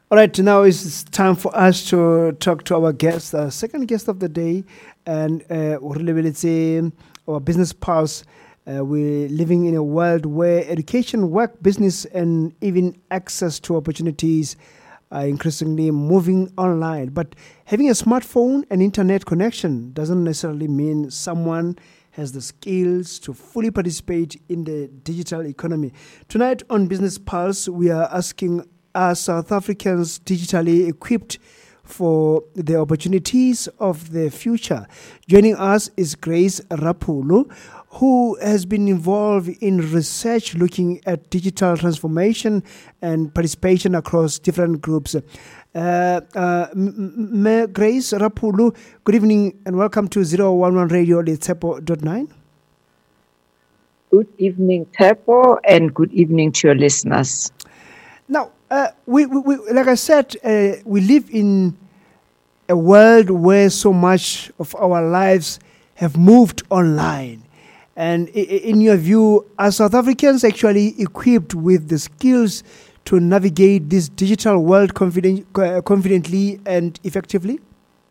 All right, now it's time for us to talk to our guest, second guest of the day, and our business pulse. We're living in a world where education, work, business, and even access to opportunities are increasingly moving online. But having a smartphone and internet connection doesn't necessarily mean someone has the skills to fully participate in the digital economy. Tonight on Business Pulse, we are asking, are South Africans digitally equipped for the opportunities of the future? Joining us is Grace Rapulu, who has been involved in research looking at digital transformation and participation across different groups. Grace Rapulu, good evening and welcome to 011 Radio Letsepo.9. Good evening, Tepo, and good evening to your listeners. Now, we like I said, we live in a world where so much of our lives have moved online. And in your view, are South Africans actually equipped with the skills to navigate this digital world confidently and effectively?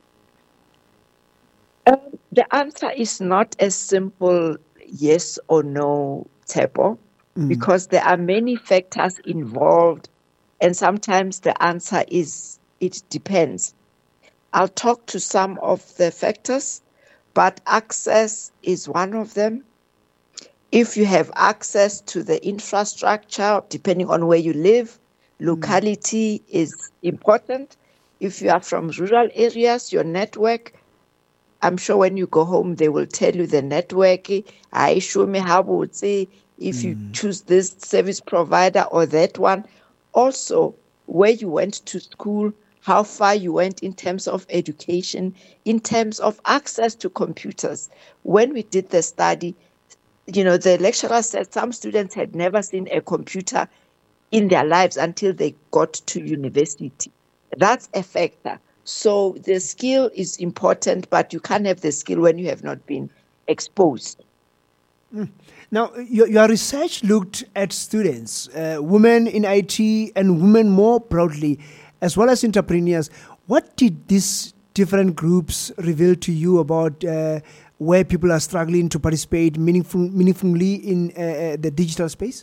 The answer is not as simple yes or no, Tepo, because there are many factors involved, and sometimes the answer is it depends. I'll talk to some of the factors, but access is one of them. If you have access to the infrastructure, depending on where you live, locality is important. If you are from rural areas, your network, I'm sure when you go home, they will tell you the network. I show me how would say if you choose this service provider or that one. Also, where you went to school, how far you went in terms of education, in terms of access to computers. When we did the study, the lecturer said some students had never seen a computer in their lives until they got to university. That's a factor. So the skill is important, but you can't have the skill when you have not been exposed. Now, your research looked at students, women in IT and women more broadly, as well as entrepreneurs. What did these different groups reveal to you about where people are struggling to participate meaningfully in the digital space?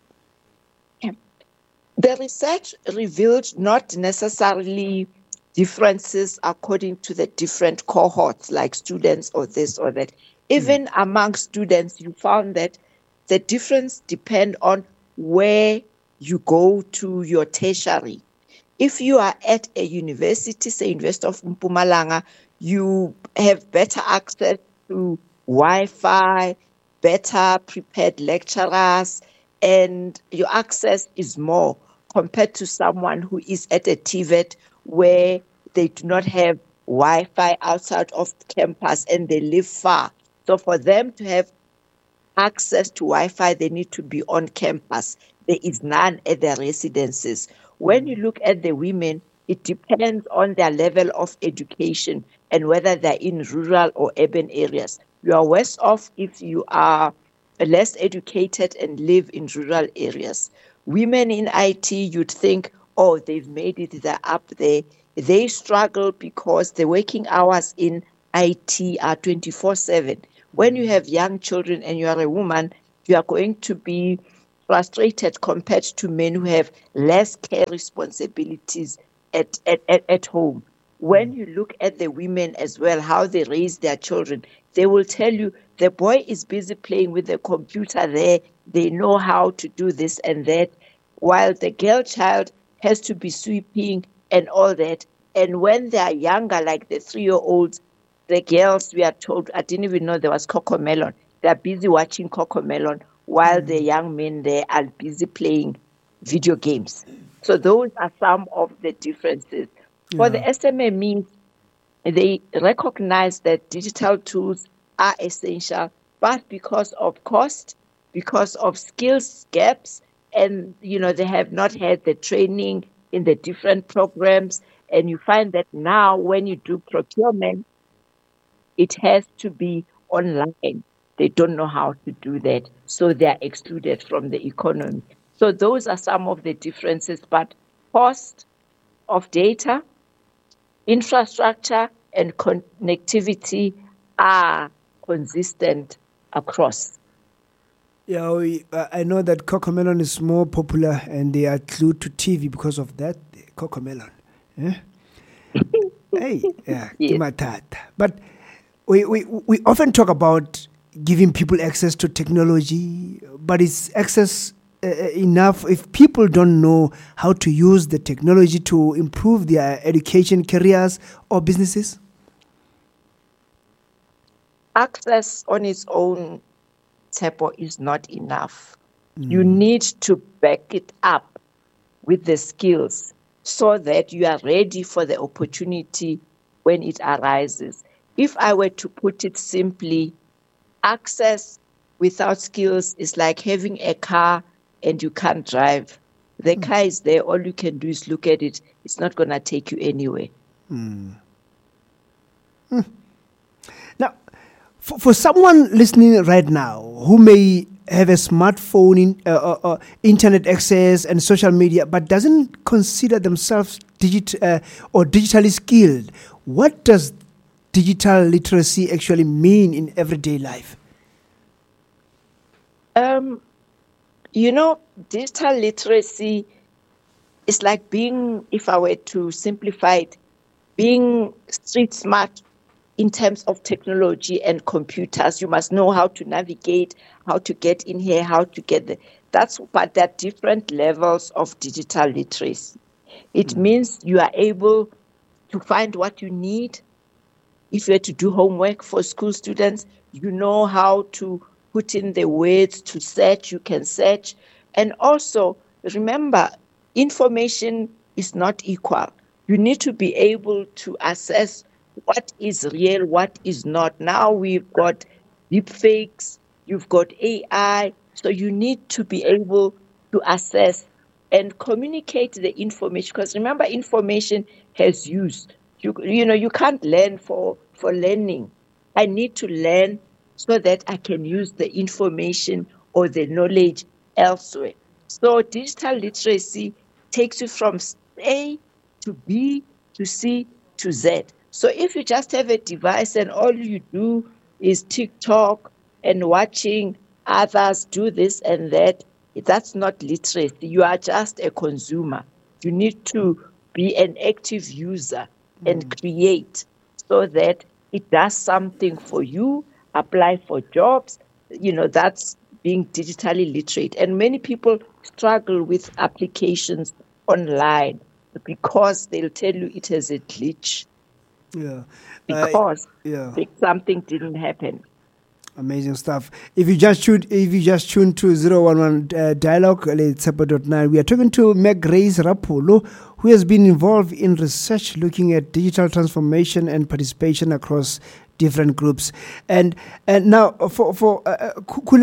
The research revealed not necessarily differences according to the different cohorts, like students or this or that. Even among students, you found that the difference depend on where you go to your tertiary. If you are at a university, say University of Mpumalanga, you have better access to Wi-Fi, better prepared lecturers, and your access is more compared to someone who is at a TVET where they do not have Wi-Fi outside of campus and they live far. So for them to have access to Wi-Fi, they need to be on campus. There is none at their residences. When you look at the women, it depends on their level of education and whether they're in rural or urban areas. You are worse off if you are less educated and live in rural areas. Women in IT, you'd think, oh, they've made it, they're up there. They struggle because the working hours in IT are 24/7. When you have young children and you are a woman, you are going to be frustrated compared to men who have less care responsibilities at home. When you look at the women as well, how they raise their children, they will tell you the boy is busy playing with the computer there. They know how to do this and that, while the girl child has to be sweeping and all that. And when they are younger, like the 3-year-olds, the girls, we are told, I didn't even know there was CoComelon. They're busy watching CoComelon while the young men there are busy playing video games. So those are some of the differences. For the SMMEs, they recognize that digital tools are essential, but because of cost, because of skills gaps, and they have not had the training in the different programs. And you find that now when you do procurement, it has to be online. They don't know how to do that, so they are excluded from the economy. So those are some of the differences, but cost, of data, infrastructure, and connectivity are consistent across. Yeah, I know that Cocomelon is more popular and they are glued to TV because of that. Cocomelon. Eh? Hey, yeah, Yes. but we often talk about giving people access to technology, but is access enough if people don't know how to use the technology to improve their education, careers, or businesses? Access on its own, Tsepo, is not enough. You need to back it up with the skills so that you are ready for the opportunity when it arises. If I were to put it simply, access without skills is like having a car and you can't drive. The car is there, all you can do is look at it. It's not going to take you anywhere. Now, for someone listening right now who may have a smartphone, internet access, and social media, but doesn't consider themselves digitally skilled, what does digital literacy actually mean in everyday life? Digital literacy is like being, if I were to simplify it, being street smart in terms of technology and computers. You must know how to navigate, how to get in here, how to get there. But there are different levels of digital literacy. It means you are able to find what you need. If you are to do homework for school students, you know how to put in the words to search, you can search. And also, remember, information is not equal. You need to be able to assess what is real, what is not. Now we've got deepfakes, you've got AI, so you need to be able to assess and communicate the information. Because remember, information has use. You can't learn for learning. I need to learn so that I can use the information or the knowledge elsewhere. So digital literacy takes you from A to B to C to Z. So if you just have a device and all you do is TikTok and watching others do this and that, that's not literacy. You are just a consumer. You need to be an active user and create so that it does something for you, apply for jobs. That's being digitally literate. And many people struggle with applications online because they'll tell you it has a glitch Yeah. because Yeah. something didn't happen. Amazing stuff. If you just tuned to 011 Dialogue, Tsepo.9, we are talking to Meg Grace Rapolo, who has been involved in research looking at digital transformation and participation across different groups. And now, could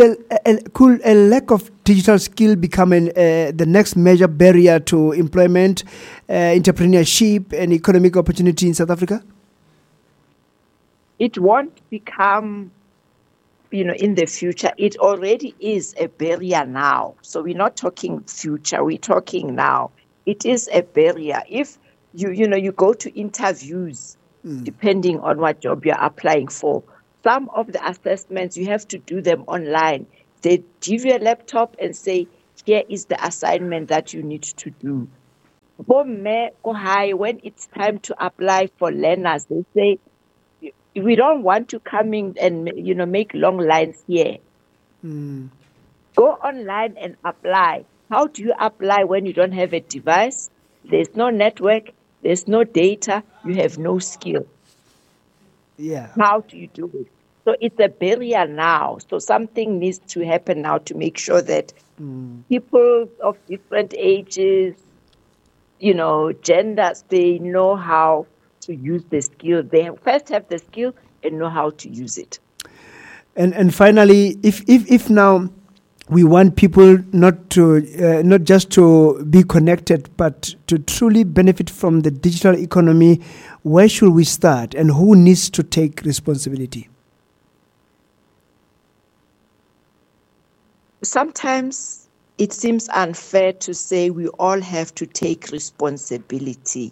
a lack of digital skill become the next major barrier to employment, entrepreneurship, and economic opportunity in South Africa? It won't become in the future. It already is a barrier now. So we're not talking future, we're talking now. It is a barrier. If you go to interviews, depending on what job you're applying for, some of the assessments, you have to do them online. They give you a laptop and say, here is the assignment that you need to do. When it's time to apply for learners, they say, we don't want to come in and make long lines here. Go online and apply. How do you apply when you don't have a device? There's no network, there's no data, you have no skill. Yeah. How do you do it? So it's a barrier now. So something needs to happen now to make sure that people of different ages, genders, they know how to use the skill. They first have the skill and know how to use it. And finally, if now we want people not just to be connected, but to truly benefit from the digital economy, where should we start, and who needs to take responsibility? Sometimes it seems unfair to say we all have to take responsibility.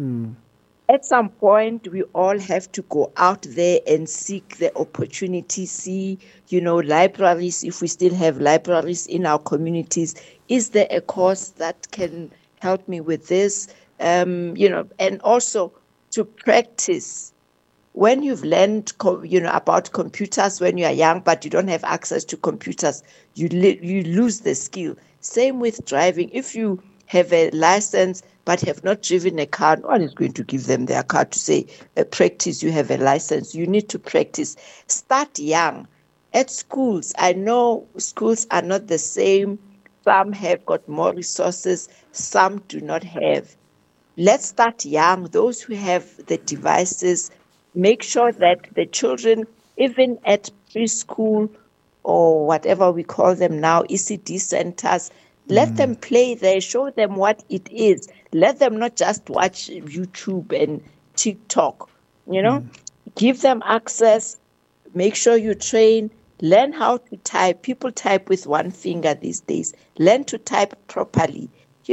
At some point, we all have to go out there and seek the opportunity, see, libraries, if we still have libraries in our communities. Is there a course that can help me with this? And also to practice. When you've learned, about computers when you are young, but you don't have access to computers, you lose the skill. Same with driving. If you have a license but have not driven a car, no one is going to give them their car to say, practice, you have a license. You need to practice. Start young. At schools, I know schools are not the same. Some have got more resources, some do not have. Let's start young. Those who have the devices, make sure that the children, even at preschool or whatever we call them now, ECD centers, let them play there, show them what it is. Let them not just watch YouTube and TikTok, Give them access, make sure you train, learn how to type. People type with one finger these days. Learn to type properly.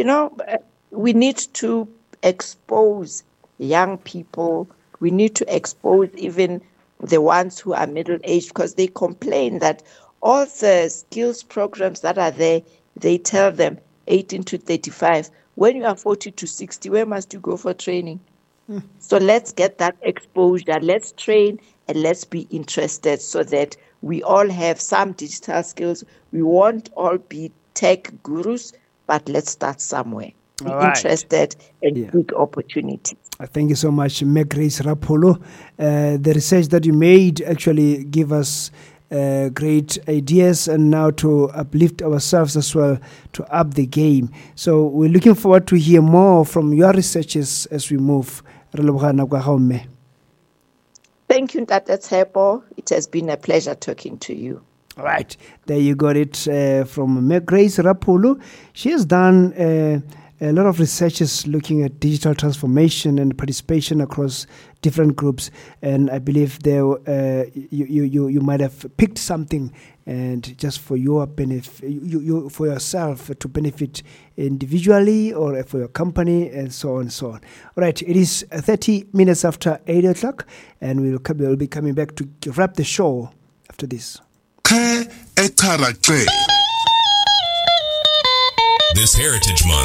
We need to expose young people. We need to expose even the ones who are middle-aged, because they complain that all the skills programs that are there, they tell them 18 to 35. When you are 40 to 60, where must you go for training? So let's get that exposure. Let's train and let's be interested so that we all have some digital skills. We won't all be tech gurus, but let's start somewhere. Be interested and seek opportunity. Thank you so much, Meg Grace Rapolo. The research that you made actually give us great ideas, and now to uplift ourselves as well, to up the game. So we're looking forward to hear more from your researches as we move. Thank you, Ntate Tshepo. It has been a pleasure talking to you. All right, there you got it from Meg Grace Rapolo. She has done a lot of researchers looking at digital transformation and participation across different groups, and I believe there you might have picked something, and just for your benefit, you for yourself to benefit individually or for your company, and so on and so on. All right, it is 30 minutes after 8 o'clock, and we'll be coming back to wrap the show after this. This Heritage Month,